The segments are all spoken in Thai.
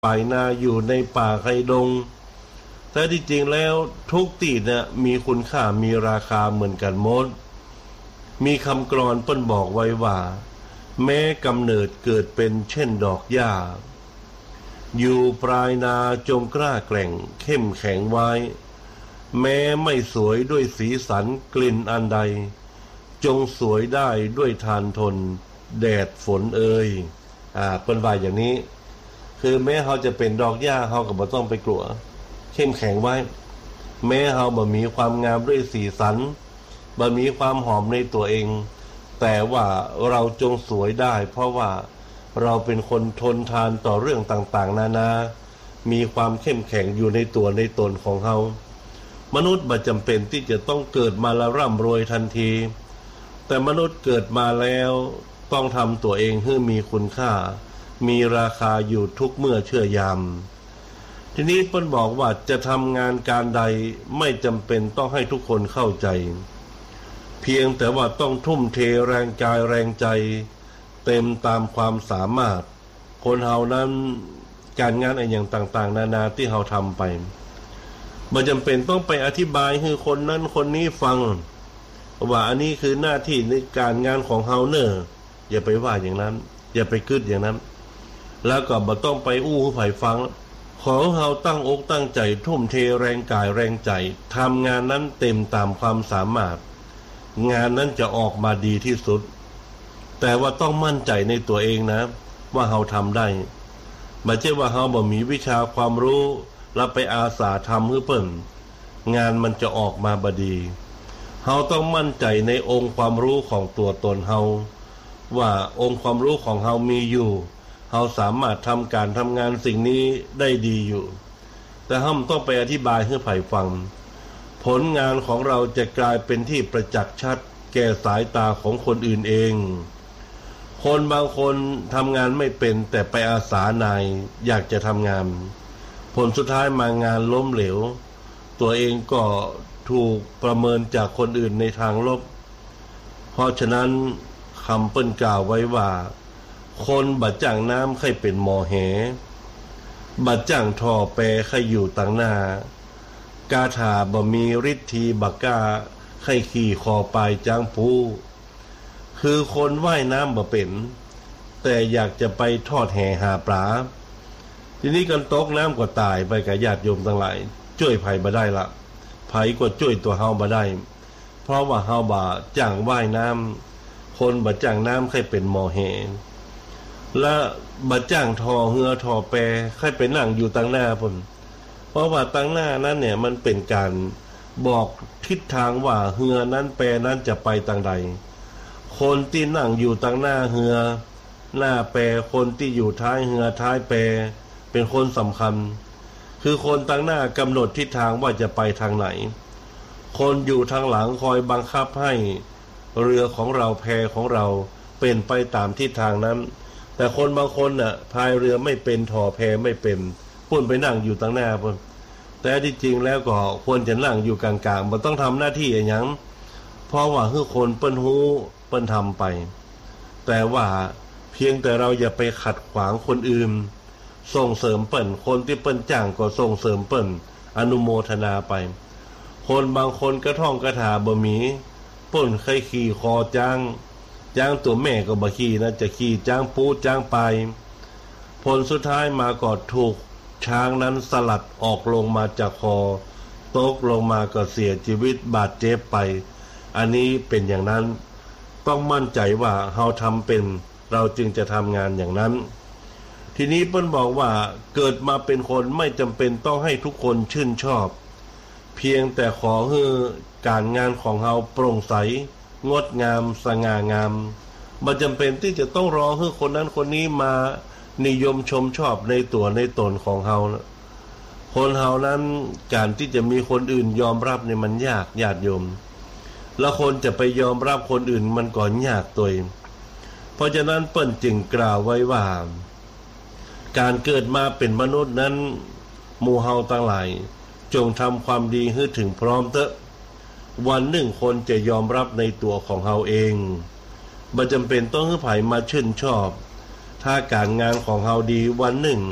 ป่ายนาอยู่ในป่าไคดงแต่ที่จริงแล้วทุกตีเนี่ยมีคุณค่ามีราคาเหมือนกันหมดมีคำกลอนเปิ้นบอกไว้ว่าแม้กำเนิดเกิดเป็นเช่นดอกหญ้าอยู่ปลายนาจงกล้าแกร่งเข้มแข็งไว้แม้ไม่สวยด้วยสีสันกลิ่นอันใดจงสวยได้ด้วยทานทนแดดฝนเอ่ยเปิ้นว่าอย่างนี้คือแม้เขาจะเป็นดอกหญ้าเขาก็บ่ต้องไปกลัวเข้มแข็งไว้แม้เขาบ่มีความงามด้วยสีสันบ่มีความหอมในตัวเองแต่ว่าเราจงสวยได้เพราะว่าเราเป็นคนทนทานต่อเรื่องต่างๆนานามีความเข้มแข็งอยู่ในตัวในตนของเขามนุษย์บ่จำเป็นที่จะต้องเกิดมาแล้วร่ำรวยทันทีแต่มนุษย์เกิดมาแล้วต้องทำตัวเองให้มีคุณค่ามีราคาอยู่ทุกเมื่อเชื่อยามทีนี้เปิ้นบอกว่าจะทำงานการใดไม่จำเป็นต้องให้ทุกคนเข้าใจเพียงแต่ว่าต้องทุ่มเทแรงกายแรงใจเต็มตามความสามารถคนเฮานั้นการงานอะไรอย่างต่างๆนานาที่เฮาทำไปไม่จำเป็นต้องไปอธิบายให้คนนั้นคนนี้ฟังว่าอันนี้คือหน้าที่ในการงานของเฮาเนอะอย่าไปว่าอย่างนั้นอย่าไปคิดอย่างนั้นแล้วก็บ่ต้องไปอู้ให้ไผฟังขอเฮาตั้งอกตั้งใจทุ่มเทแรงกายแรงใจทำงานนั้นเต็มตามความสามารถงานนั้นจะออกมาดีที่สุดแต่ว่าต้องมั่นใจในตัวเองนะว่าเฮาทำได้ไม่ใช่ว่าเฮาบ่มีวิชาความรู้แล้วไปอาสาทำให้เพิ่นงานมันจะออกมาบ่ดีเฮาต้องมั่นใจในองค์ความรู้ของตัวตนเฮาว่าองค์ความรู้ของเฮามีอยู่เฮาสามารถทำการทำงานสิ่งนี้ได้ดีอยู่แต่เฮาต้องไปอธิบายให้ไผฟังผลงานของเราจะกลายเป็นที่ประจักษ์ชัดแก่สายตาของคนอื่นเองคนบางคนทำงานไม่เป็นแต่ไปอาสานายอยากจะทำงานผลสุดท้ายมางานล้มเหลวตัวเองก็ถูกประเมินจากคนอื่นในทางลบเพราะฉะนั้นคำเปิ้นกล่าวไว้ว่าคนบัดจ้างน้ำใครเป็นหมอแหบัดจ้างท่อแปรใครอยู่ต่างหน้ากาถาบ่มีฤทธีบักกาใครขี่คอปลายจ้างผู้คือคนว่ายน้ำบ่เป็นแต่อยากจะไปทอดแห่หาปลาทีนี้กันตกน้ำก็ตายไปกับญาติโยมทั้งหลายช่วยไผบ่ได้ละไผก็ช่วยตัวเฮาบ่ได้เพราะว่าเฮาบ่จ้างว่ายน้ำคนบ่จ้างน้ำใครเป็นหมอแหและบ่จ้างทอเหือทอแปรใครไปนั่งอยู่ตั้งหน้าพุ่นเพราะว่าตั้งหน้านั้นเนี่ยมันเป็นการบอกทิศทางว่าเหือนั้นแปรนั้นจะไปทางใดคนที่นั่งอยู่ตั้งหน้าเหือหน้าแปรคนที่อยู่ท้ายเหือท้ายแปรเป็นคนสำคัญคือคนตั้งหน้ากำหนดทิศทางว่าจะไปทางไหนคนอยู่ทางหลังคอยบังคับให้เรือของเราแพของเราเป็นไปตามทิศทางนั้นแต่คนบางคนน่ะพายเรือไม่เป็นถอแพไม่เป็นพุ่นไปนั่งอยู่ตั้งหน้าพุ่นแต่ที่จริงแล้วก็ควรจะนั่งอยู่กลางๆมันต้องทำหน้าที่อย่างนั้นเพราะว่าคือคนเปิ้นฮู้เปิ้นทำไปแต่ว่าเพียงแต่เราอย่าไปขัดขวางคนอื่นส่งเสริมเปิ้นคนที่เปิ้นจ้างก็ส่งเสริมเปิ้นอนุโมทนาไปคนบางคนกระท่องกระถาบ่มีเปิ้นเคยขี่คอจ้างตัวแม่ก็บ่ขี่นะจะขี่จ้างปูจ้างไปผลสุดท้ายมาก็ถูกช้างนั้นสลัดออกลงมาจากคอตกลงมาก็เสียชีวิตบาดเจ็บไปอันนี้เป็นอย่างนั้นต้องมั่นใจว่าเฮาทำเป็นเราจึงจะทำงานอย่างนั้นทีนี้เปิ้นบอกว่าเกิดมาเป็นคนไม่จำเป็นต้องให้ทุกคนชื่นชอบเพียงแต่ขอให้การงานของเฮาโปร่งใสงดงามสง่างามบ่จำเป็นที่จะต้องรอให้คนนั้นคนนี้มานิยมชมชอบในตัวในตนของเฮานะคนเฮานั้นการที่จะมีคนอื่นยอมรับเนี่ยมันยากญาติโยมแล้วคนจะไปยอมรับคนอื่นมันก็ยากตัวเองเพราะฉะนั้นเปิ้นจึงกล่าวไว้ว่าการเกิดมาเป็นมนุษย์นั้นหมู่เฮาทั้งหลายจงทำความดีให้ถึงพร้อมเถอะวันหนึ่งคนจะยอมรับในตัวของเฮาเองบ่จำเป็นต้องให้ไผมาชื่นชอบถ้าการงานของเฮาดีวันหนึ่ง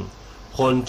คน